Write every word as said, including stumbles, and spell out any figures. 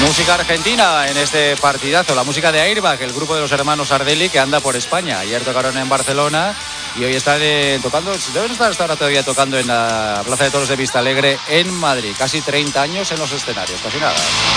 Música argentina en este partidazo, la música de Airbag, el grupo de los hermanos Ardelli que anda por España. Ayer tocaron en Barcelona y hoy están eh, tocando, deben estar hasta ahora todavía tocando en la Plaza de Toros de Vistalegre en Madrid. Casi treinta años en los escenarios, casi nada.